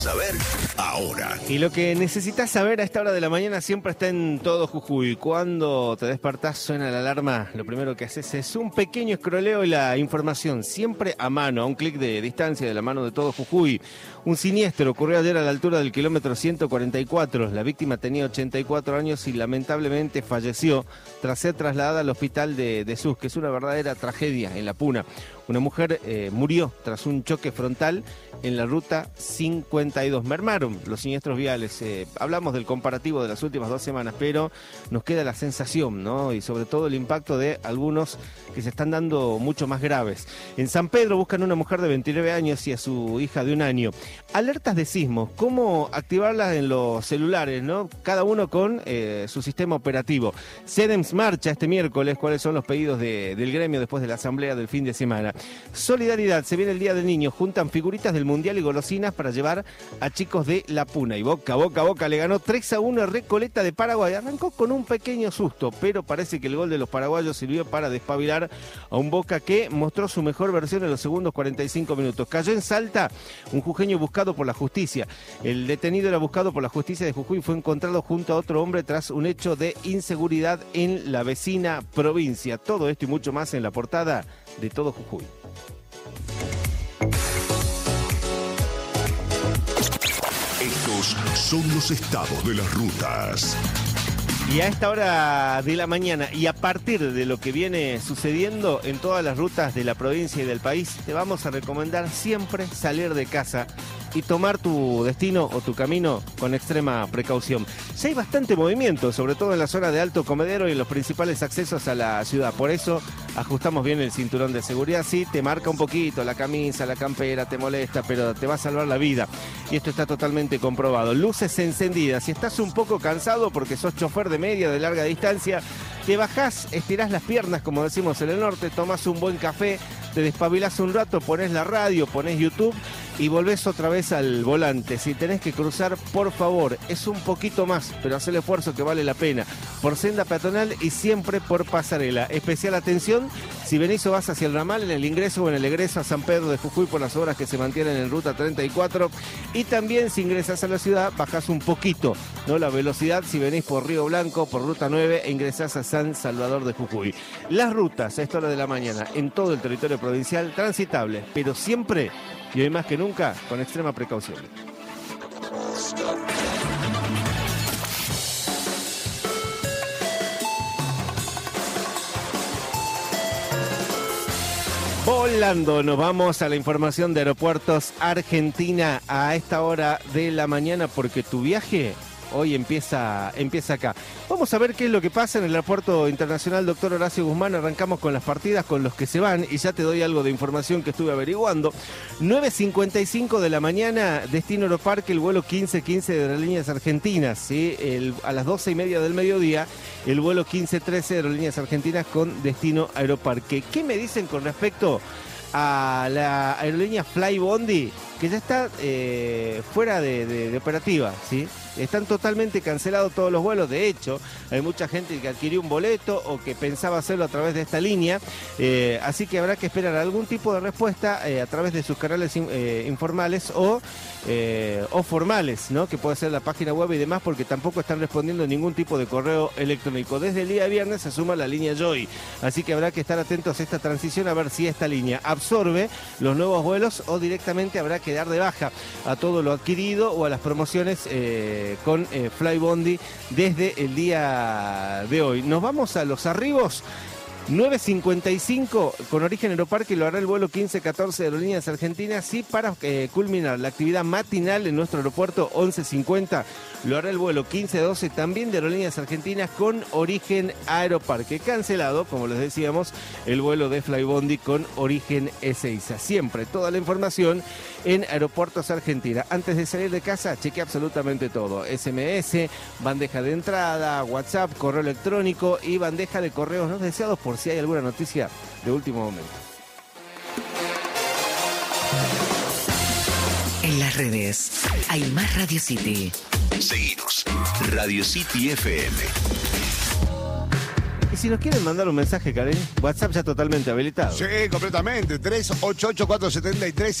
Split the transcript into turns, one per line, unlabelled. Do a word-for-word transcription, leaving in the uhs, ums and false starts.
Saber ahora.
Y lo que necesitas saber a esta hora de la mañana siempre está en todo Jujuy. Cuando te despertás, suena la alarma, lo primero que haces es un pequeño escroleo y la información siempre a mano, a un clic de distancia de la mano de todo Jujuy. Un siniestro ocurrió ayer a la altura del kilómetro ciento cuarenta y cuatro. La víctima tenía ochenta y cuatro años y lamentablemente falleció tras ser trasladada al hospital de, de Sus, que es una verdadera tragedia en La Puna. Una mujer eh, murió tras un choque frontal en la ruta cincuenta y dos. Mermaron los siniestros viales. Eh, hablamos del comparativo de las últimas dos semanas, pero nos queda la sensación, ¿no? Y sobre todo el impacto de algunos que se están dando mucho más graves. En San Pedro buscan una mujer de veintinueve años y a su hija de un año. Alertas de sismos, ¿cómo activarlas en los celulares, ¿no? Cada uno con eh, su sistema operativo. CEDEMS marcha este miércoles. ¿Cuáles son los pedidos de, del gremio después de la asamblea del fin de semana? Solidaridad, se viene el Día del Niño, juntan figuritas del Mundial y golosinas para llevar a chicos de La Puna. Y Boca, Boca, Boca le ganó tres a uno a Recoleta de Paraguay. Arrancó con un pequeño susto, pero parece que el gol de los paraguayos sirvió para despabilar a un Boca que mostró su mejor versión en los segundos cuarenta y cinco minutos. Cayó en Salta un jujeño buscado por la justicia. El detenido era buscado por la justicia de Jujuy y fue encontrado junto a otro hombre tras un hecho de inseguridad en la vecina provincia. Todo esto y mucho más en la portada de Todo Jujuy.
Estos son los estados de las rutas.
Y a esta hora de la mañana y a partir de lo que viene sucediendo en todas las rutas de la provincia y del país, te vamos a recomendar siempre salir de casa y tomar tu destino o tu camino con extrema precaución. Ya hay bastante movimiento, sobre todo en la zona de Alto Comedero y en los principales accesos a la ciudad. Por eso ajustamos bien el cinturón de seguridad. Sí, te marca un poquito la camisa, la campera, te molesta, pero te va a salvar la vida. Y esto está totalmente comprobado. Luces encendidas. Si estás un poco cansado porque sos chofer de media, de larga distancia, te bajás, estirás las piernas, como decimos en el norte, tomás un buen café, te despabilás un rato, ponés la radio, ponés YouTube y volvés otra vez al volante. Si tenés que cruzar, por favor, es un poquito más, pero haz el esfuerzo que vale la pena. Por senda peatonal y siempre por pasarela. Especial atención si venís o vas hacia el ramal, en el ingreso o en el egreso a San Pedro de Jujuy por las obras que se mantienen en ruta treinta y cuatro. Y también si ingresás a la ciudad, bajás un poquito, ¿no? La velocidad si venís por Río Blanco, por ruta nueve e ingresás a San Salvador de Jujuy. Las rutas a esta hora de la mañana en todo el territorio provincial transitables, pero siempre y hoy más que nunca con extrema precaución. Volando, nos vamos a la información de Aeropuertos Argentina a esta hora de la mañana porque tu viaje hoy empieza, empieza acá. Vamos a ver qué es lo que pasa en el Aeropuerto Internacional Doctor Horacio Guzmán. Arrancamos con las partidas, con los que se van, y ya te doy algo de información que estuve averiguando. nueve cincuenta y cinco de la mañana, destino Aeroparque, el vuelo quince quince de Aerolíneas Argentinas. ¿Sí? El, a las doce y media del mediodía, el vuelo quince trece de Aerolíneas Argentinas con destino Aeroparque. ¿Qué me dicen con respecto a la aerolínea Flybondi, que ya está eh, fuera de, de, de operativa, ¿sí? Están totalmente cancelados todos los vuelos. De hecho, hay mucha gente que adquirió un boleto o que pensaba hacerlo a través de esta línea, eh, así que habrá que esperar algún tipo de respuesta eh, a través de sus canales in, eh, informales o, eh, o formales, ¿no? Que puede ser la página web y demás, porque tampoco están respondiendo ningún tipo de correo electrónico. Desde el día de viernes se suma la línea Joy, así que habrá que estar atentos a esta transición a ver si esta línea absorbe los nuevos vuelos o directamente habrá que dar de baja a todo lo adquirido o a las promociones eh, con eh, Flybondi desde el día de hoy. Nos vamos a los arribos. nueve cincuenta y cinco con origen Aeroparque, lo hará el vuelo quince catorce de Aerolíneas Argentinas, y para eh, culminar la actividad matinal en nuestro aeropuerto once cincuenta lo hará el vuelo quince doce también de Aerolíneas Argentinas con origen Aeroparque. Cancelado, como les decíamos, el vuelo de Flybondi con origen Ezeiza. Siempre toda la información en Aeropuertos Argentina. Antes de salir de casa, cheque absolutamente todo. S M S, bandeja de entrada, WhatsApp, correo electrónico y bandeja de correos no deseados por si hay alguna noticia de último momento.
En las redes hay más Radio City.
Seguinos, Radio City F M.
Y si nos quieren mandar un mensaje, Karen, WhatsApp ya totalmente habilitado.
Sí, completamente. tres ocho ocho cuatro siete tres